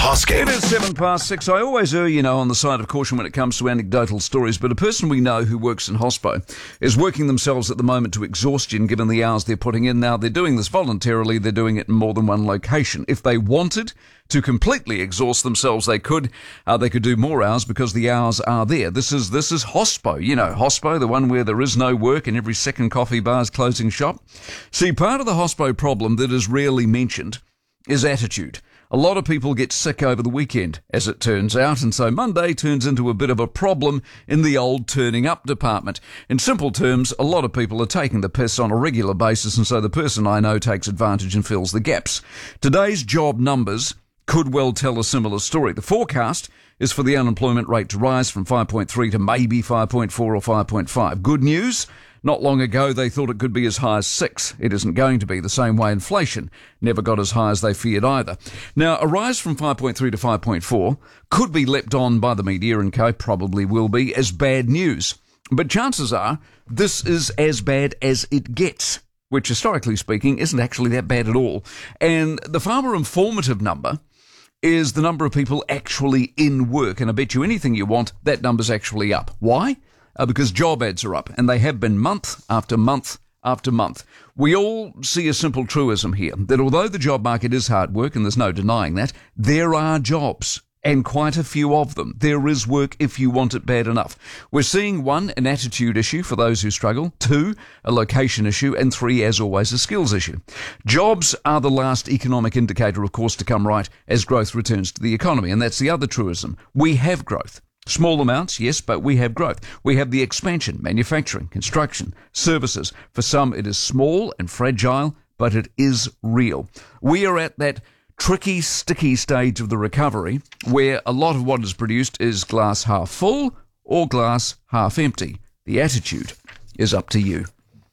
Hosking. It is 6:07. I always err, on the side of caution when it comes to anecdotal stories, but a person we know who works in hospo is working themselves at the moment to exhaustion given the hours they're putting in. Now, they're doing this voluntarily. They're doing it in more than one location. If they wanted to completely exhaust themselves, they could do more hours because the hours are there. This is hospo. Hospo, the one where there is no work and every second coffee bar is closing shop. See, part of the hospo problem that is rarely mentioned is attitude. A lot of people get sick over the weekend, as it turns out, and so Monday turns into a bit of a problem in the old turning up department. In simple terms, a lot of people are taking the piss on a regular basis, and so the person I know takes advantage and fills the gaps. Today's job numbers could well tell a similar story. The forecast is for the unemployment rate to rise from 5.3 to maybe 5.4 or 5.5. Good news? Not long ago, they thought it could be as high as 6. It isn't going to be, the same way inflation never got as high as they feared either. Now, a rise from 5.3 to 5.4 could be leapt on by the media and probably will be as bad news. But chances are this is as bad as it gets, which historically speaking isn't actually that bad at all. And the far more informative number is the number of people actually in work. And I bet you anything you want, that number's actually up. Why? Because job ads are up, and they have been month after month after month. We all see a simple truism here, that although the job market is hard work, and there's no denying that, there are jobs, and quite a few of them. There is work if you want it bad enough. We're seeing 1, an attitude issue for those who struggle, 2, a location issue, and 3, as always, a skills issue. Jobs are the last economic indicator, of course, to come right as growth returns to the economy, and that's the other truism. We have growth. Small amounts, yes, but we have growth. We have the expansion, manufacturing, construction, services. For some, it is small and fragile, but it is real. We are at that tricky, sticky stage of the recovery where a lot of what is produced is glass half full or glass half empty. The attitude is up to you.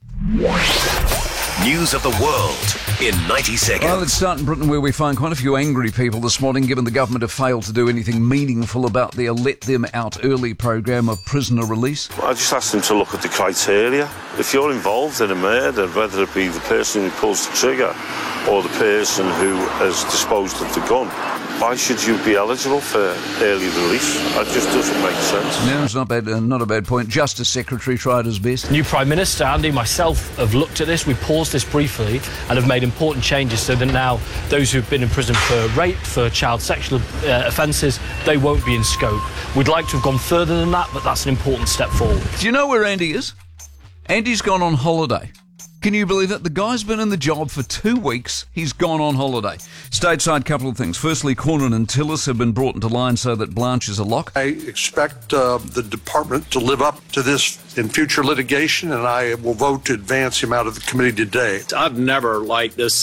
News of the world in 90 seconds. Well, let's start in Britain, where we find quite a few angry people this morning, given the government have failed to do anything meaningful about their Let Them Out Early program of prisoner release. I just asked them to look at the criteria. If you're involved in a murder, whether it be the person who pulls the trigger or the person who has disposed of the gun, why should you be eligible for early release? That just doesn't make sense. No, it's not bad. Not a bad point. Justice Secretary tried his best. New Prime Minister Andy, myself, have looked at this. We paused this briefly and have made important changes so that now those who've been in prison for rape, for child sexual offences, they won't be in scope. We'd like to have gone further than that, but that's an important step forward. Do you know where Andy is? Andy's gone on holiday. Can you believe that? The guy's been in the job for 2 weeks. He's gone on holiday. Stateside, couple of things. Firstly, Cornyn and Tillis have been brought into line so that Blanche is a lock. I expect the department to live up to this in future litigation, and I will vote to advance him out of the committee today. I've never liked this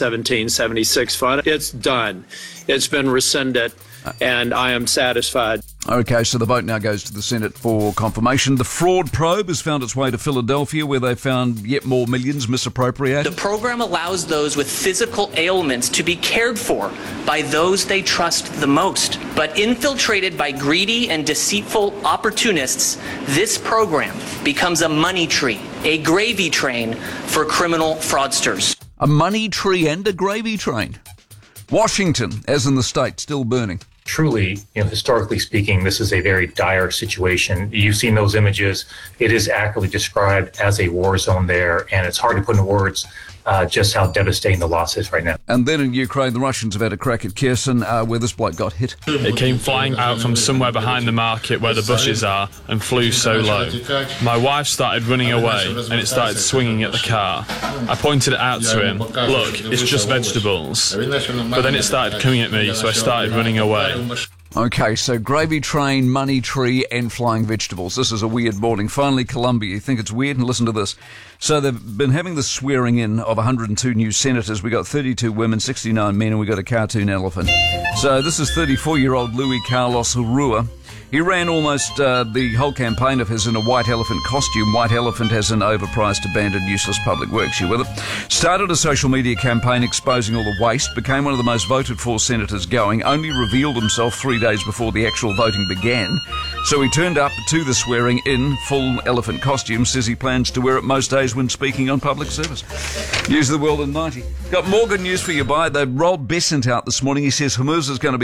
1776 fund. It's done. It's been rescinded, and I am satisfied. Okay, so the vote now goes to the Senate for confirmation. The fraud probe has found its way to Philadelphia, where they found yet more millions misappropriated. The program allows those with physical ailments to be cared for by those they trust the most. But infiltrated by greedy and deceitful opportunists, this program becomes a money tree, a gravy train for criminal fraudsters. A money tree and a gravy train. Washington, as in the state, still burning. Truly, historically speaking, this is a very dire situation. You've seen those images. It is accurately described as a war zone there, and it's hard to put into words just how devastating the loss is right now. And then in Ukraine, the Russians have had a crack at Kherson, where this bloke got hit. It came flying out from somewhere behind the market where the bushes are and flew so low. My wife started running away and it started swinging at the car. I pointed it out to him. Look, it's just vegetables. But then it started coming at me, so I started running away. Okay, so gravy train, money tree, and flying vegetables. This is a weird morning. Finally, Colombia. You think it's weird? And listen to this. So they've been having the swearing in of 102 new senators. We got 32 women, 69 men, and we got a cartoon elephant. So this is 34-year-old Luis Carlos Urrua. He ran almost the whole campaign of his in a white elephant costume. White elephant has an overpriced, abandoned, useless public works. You with it? Started a social media campaign exposing all the waste. Became one of the most voted for senators going. Only revealed himself 3 days before the actual voting began. So he turned up to the swearing in full elephant costume. Says he plans to wear it most days when speaking on public service. News of the world in 90. Got more good news for you. They rolled Besant out this morning. He says Hormuz is going to be